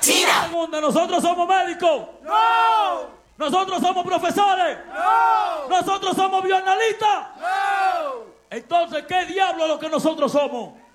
China. Segunda, nosotros somos médicos. ¡No! Nosotros somos profesores. ¡No! Nosotros somos bioanalistas. ¡No! Entonces, ¿qué diablo es lo que nosotros somos?